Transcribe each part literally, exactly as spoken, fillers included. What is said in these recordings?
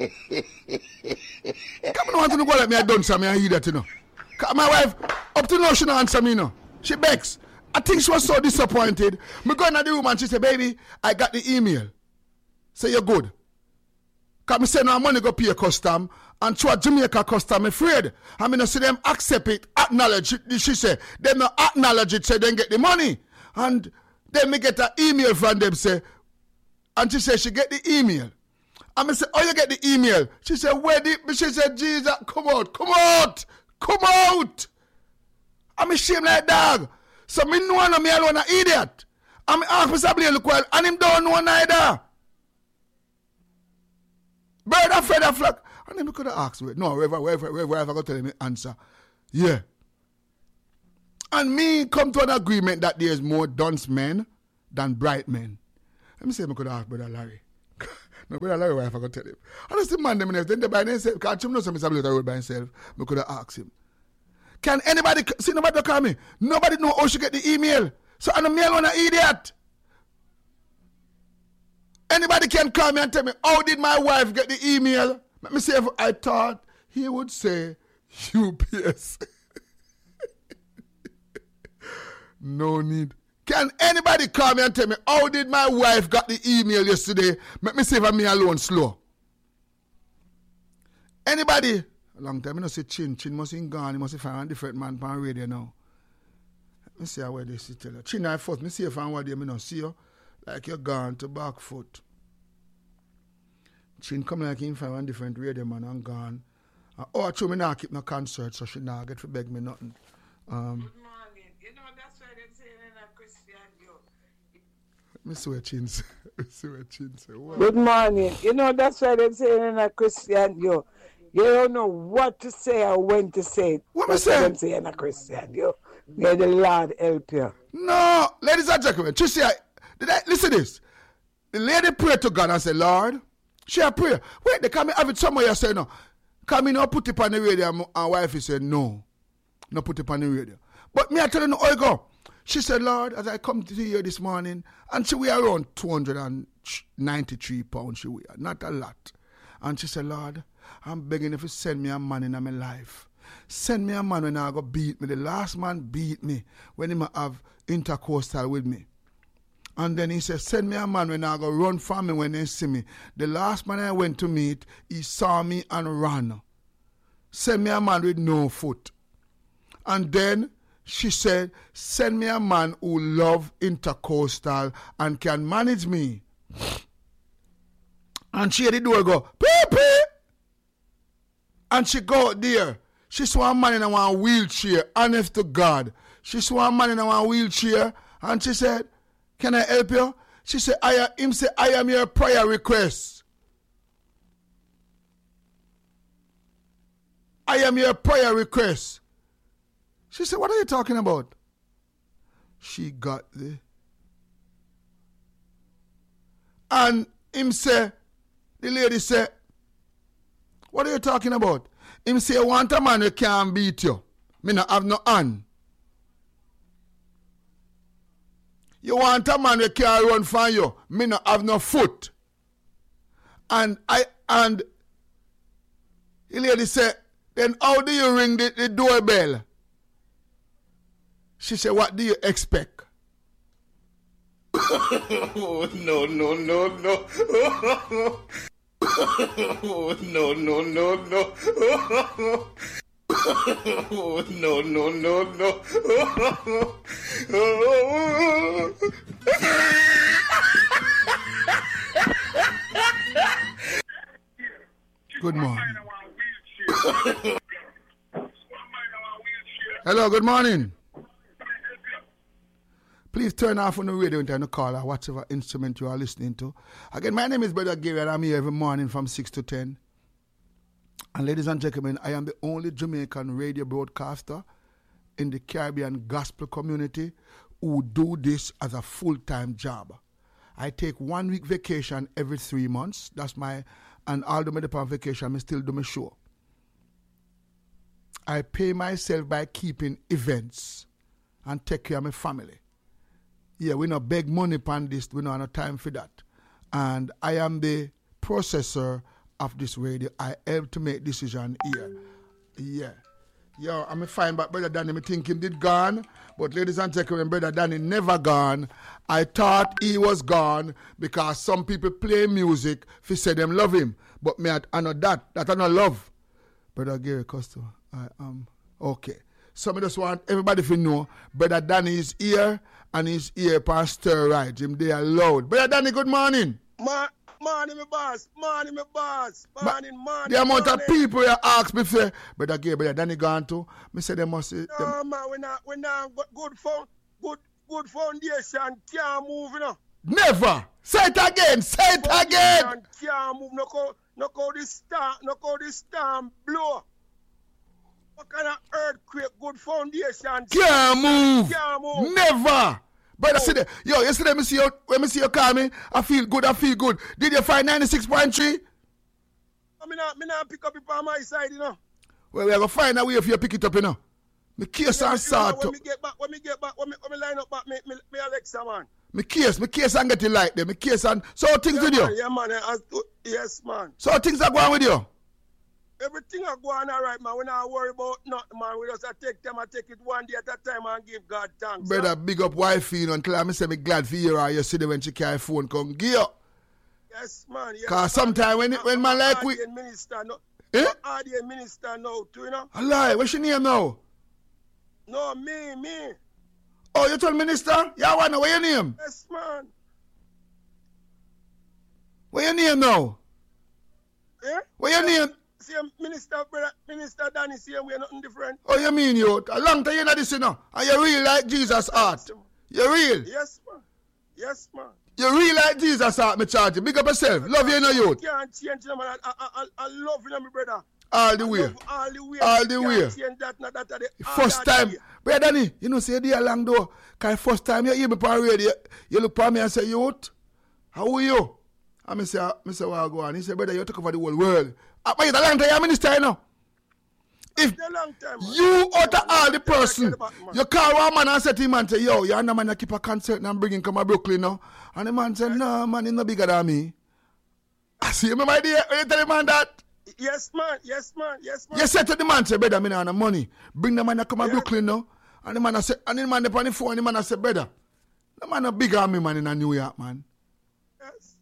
Come on, want to go let me I done something, I hear that, you know. My wife, up to now, she don't answer me, you know. She begs. I think she was so disappointed. Me go in the room and she said, baby, I got the email. Say you're good. Because me say no money go pay a custom. And to a Jamaica custom, afraid. I mean, I see them accept it, acknowledge it. She said, them not acknowledge it, say then get the money. And then me get an email from them, say, and she said she get the email. And me say, oh, you get the email. She said, where the, she said, Jesus, come out, come out, come out. I'm ashamed like dog. So me know no me alone an idiot. I'm ask me somebody look well, and him don't know neither. Bird of feather flock. And then we could have asked me, no, wherever, wherever, wherever I go tell him answer. Yeah. And me come to an agreement that there's more dunce men than bright men. Let me say I could have asked Brother Larry. No, Brother Larry, why I forgot to tell him. I just demand them, then they by themselves. Can't you know something about the road by himself? I could have asked him. Can anybody, see nobody call me? Nobody know how she get the email. So I'm a male one an idiot. Anybody can call me and tell me, how did my wife get the email? Let me see if I thought he would say U P S. No need. Can anybody call me and tell me, how did my wife got the email yesterday? Let me see if I'm me alone slow. Anybody? A long time, I don't say Chin. Chin must be gone. He must find a different man on radio now. Let me see how they see tell you. Chin, I first. Let me see if I'm what they don't see you. Like you're gone to back foot. Chin come like him find one different radio man and gone. Uh, oh, I told me now keep no concert, so she now get to beg me nothing. Um, Good morning. You know that's why they're saying in a Christian you. Let me see what Chin say. Let me see what Chin say. Wow. Good morning. You know that's why they're saying in a Christian you. You don't know what to say or when to say it. What am I That's why saying? them say in a Christian you. May the Lord help you. No, ladies and gentlemen, Tricia, did I listen to this? The lady prayed to God and said, Lord, she a prayer. Wait, they come have it somewhere you say no. Come in, no put it on the radio. And wife said, no. No put it on the radio. But me, I tell you, no, I go. She said, Lord, as I come to you this morning, and she weigh around two hundred ninety-three pounds, she weigh, not a lot. And she said, Lord, I'm begging if you send me a man in my life. Send me a man when I go beat me. The last man beat me when he have intercoastal with me. And then he said, send me a man when I go run from me when they see me. The last man I went to meet, he saw me and ran. Send me a man with no foot. And then she said, send me a man who love intercoastal and can manage me. And she had the door go, pee pee. And she go out there. She saw a man in a one wheelchair, honest to God. She saw a man in a one wheelchair and she said, can I help you? She said, I am, him say, I am your prayer request. I am your prayer request. She said, what are you talking about? She got the. And him say, the lady said, what are you talking about? Him say, you want a man who can't beat you. Me not have no hand. You want a man who can't run from you. Me not have no foot. And I and the lady said, then how do you ring the, the doorbell? She said, what do you expect? Oh, no, no, no, no. Oh, no, no, no, no. Oh, no, no, no, no. Good morning. Hello, good morning. Please turn off on the radio and turn the call or whatever instrument you are listening to. Again, my name is Brother Gary and I'm here every morning from six to ten. And ladies and gentlemen, I am the only Jamaican radio broadcaster in the Caribbean gospel community who do this as a full-time job. I take one week vacation every three months. That's my, and although I'm on vacation, I still do my show. I pay myself by keeping events and take care of my family. Yeah, we not beg money upon this. We don't have no time for that. And I am the processor of this radio. I help to make decision here. Yeah. Yo, I'm fine, but Brother Danny, me think him did gone. But ladies and gentlemen, Brother Danny never gone. I thought he was gone because some people play music if say them love him. But me, I, I know that. That I know love. Brother Gary Costa, I am okay. So I just want everybody to know Brother Danny is here and he's here for stir right. Him there loud. Brother Danny, good morning. Ma- morning, my boss. Morning, my boss. Morning, morning. The amount morning. of people you ask me for, Brother Gary, Brother Danny gone too. Me say they must say. No, them. Man, we not, we not got good, fo- good, good foundation. Can't move, you know. Never. Say it again. Say it again. Can't move. No go, no go this storm, no go this storm blow. What kind of earthquake? Good foundation. Can't move. Can't move. Never. Brother, Oh. see the, yo, yesterday me see you, when me see you call me, I feel good, I feel good. Did you find ninety-six point three? I mean, I, me not pick up it on my side, you know. Well, we are going to find a way if you pick it up, you know. Me case and sort When up. me get back, when me get back, when me, when me line up back, me, me, me Alexa, man. Me case, me case and get it like them. Me case and, so how things Yeah, with man, you? yeah, man. I, I, yes, man. So how things are going with you? Everything are going all right, man. We not worry about nothing, man. We just uh, take them and take it one day at a time and give God thanks. Brother, huh? big up wife, you know, until I say me glad for you or you see them when she carry phone come give you. Yes, man. Yes, Because man. sometimes when, it- when man like we... Audience minister, no. Eh? Audience minister, no, too, you know. I lie, what's your name now? No, me, me. Oh, you told minister? Yeah, I want to know, what your name? Yes, man. What your name now? Eh? What your name? Same minister, brother, minister Danny, same way, nothing different. Oh, you mean you? A long time you know this, you know. And you real like Jesus' heart. You real. Yes, man. Yes, man. You real like Jesus' heart, me charge you. Big up yourself. Love you, you know, youth. Can't change, you know, man. I, I, I, I love you, know, my brother. All the I way. love all the way. All the Can't way. change that, not that, that, all First that time. way. Brother Danny, you know, say you along though. Because first time you hear me on radio, you look at me and say, youth, how are you? And I say, I say, well, go on. He said, brother, you took over the whole world. Uh, But it's a long time you're minister, you know. If It's a long time, man. you out of all the Tell person, the back, man. you call one man and say to him and say, yo, you're the man that keep a concert and bring him come to Brooklyn now. And the man said, no, man, he's no bigger than me. I see me, my dear, when you tell the man that, Yes, man. Yes, man. Yes, man. you said to the man, say, brother, me not have no money. Bring the man that come to Yeah. Brooklyn now. And the man I say, and the man on the phone, the man I say, brother, the man a bigger than me, man, in New York, man. Yes.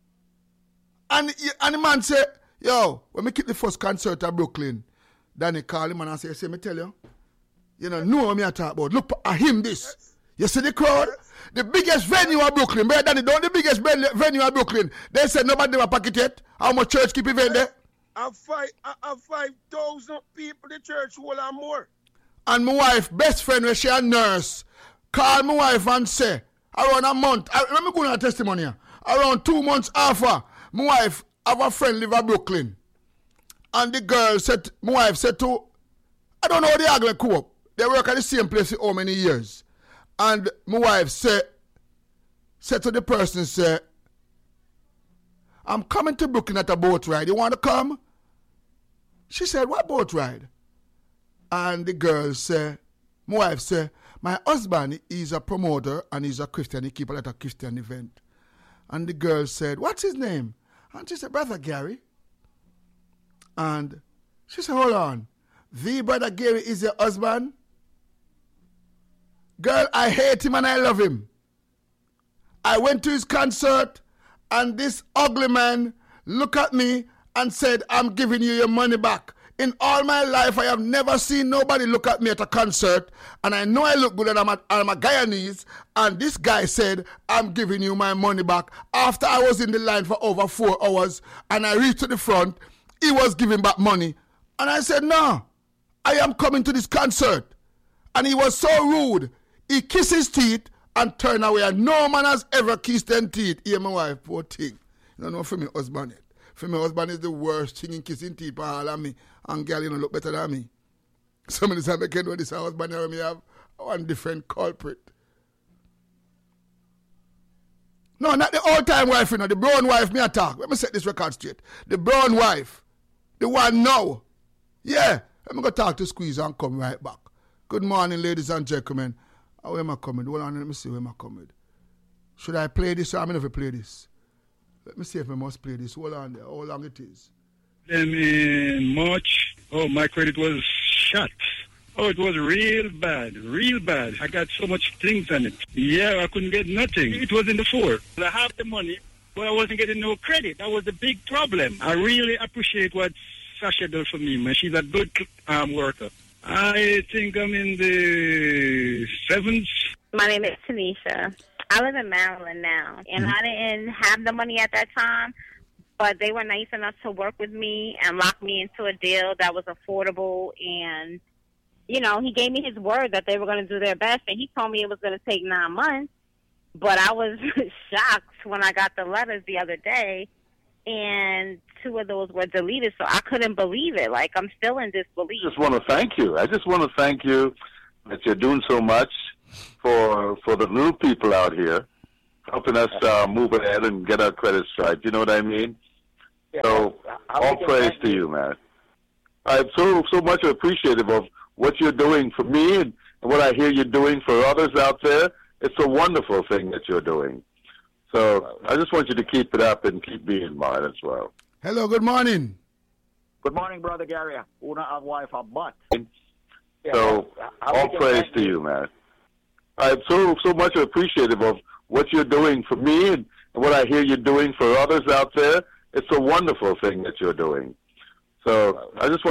And, he- and the man say, yo, when we keep the first concert at Brooklyn, then he call him and I say, say, me tell you, you know, know what me I talk about. Look at him this. You see the crowd? Yes. The biggest venue at Brooklyn, brother Danny, don't the biggest ven- venue at Brooklyn. They said nobody never packet yet. How much church keep event there? I have five, I have five thousand people the church will and more. And my wife, best friend, when she a nurse, call my wife and say, around a month, I, let me go on a testimony here. Around two months after, my wife have a friend live at Brooklyn. And the girl said, my wife said to, I don't know how they are going to cope. They work at the same place for how many years. And my wife said, said to the person, say, I'm coming to Brooklyn at a boat ride. You want to come? She said, what boat ride? And the girl said, my wife said, my husband is a promoter and he's a Christian. He keep a lot of Christian event. And the girl said, what's his name? And she said, Brother Gary. And she said, hold on. The Brother Gary is your husband? Girl, I hate him and I love him. I went to his concert and this ugly man looked at me and said, I'm giving you your money back. In all my life, I have never seen nobody look at me at a concert, and I know I look good and I'm a, I'm a Guyanese, and this guy said, I'm giving you my money back. After I was in the line for over four hours, and I reached to the front, he was giving back money. And I said, no, I am coming to this concert. And he was so rude. He kissed his teeth and turned away, and no man has ever kissed them teeth. Here, my wife, poor thing. You don't know for me husband yet. For my husband is the worst thing in kissing teeth for all of me. And girl, you know, look better than me. Some of the time I can know this husband here me have one different culprit. No, not the old time wife, you know, the brown wife me attack. Let me set this record straight. The brown wife. The one now. Yeah. Let me go talk to Squeeze and come right back. Good morning, ladies and gentlemen. Oh, where am I coming? Hold on, let me see where am I coming. Should I play this or I'm going to play this? Let me see if I must play this. Hold on there. How long it is. Then in March, oh, my credit was shot. Oh, it was real bad, real bad. I got so much things on it. Yeah, I couldn't get nothing. It was in the four. I have the money, but I wasn't getting no credit. That was the big problem. I really appreciate what Sasha does for me, man. She's a good um, worker. I think I'm in the seventh. My name is Tanisha. I live in Maryland now, and mm-hmm. I didn't have the money at that time, but they were nice enough to work with me and lock me into a deal that was affordable. And, you know, he gave me his word that they were going to do their best, and he told me it was going to take nine months. But I was shocked when I got the letters the other day, and two of those were deleted, so I couldn't believe it. Like, I'm still in disbelief. I just want to thank you. I just want to thank you that you're doing so much for for the new people out here, helping us uh, move ahead and get our credits right. You know what I mean? Yeah, so, all praise to you, man. I'm so, so much appreciative of what you're doing for me and, and what I hear you're doing for others out there. It's a wonderful thing that you're doing. So I just want you to keep it up and keep me in mind as well. Hello, good morning. Good morning, Brother Gary. Una have wife a butt. So all praise to you, man. I'm so, so much appreciative of what you're doing for me and, and what I hear you're doing for others out there. It's a wonderful thing that you're doing. So I just want